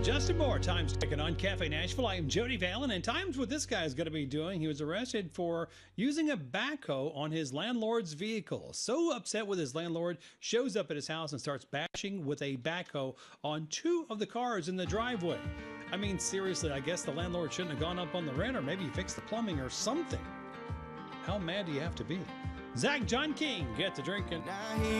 Justin Moore, Times checking on Cafe Nashville. I am Jody Vallon, and Times what this guy is going to be doing. He was arrested for using a backhoe on his landlord's vehicle. So upset with his landlord, shows up at his house and starts bashing with a backhoe on two of the cars in the driveway. I mean, seriously, I guess the landlord shouldn't have gone up on the rent, or maybe fixed the plumbing or something. How mad do you have to be? Zach John King, get to drinking.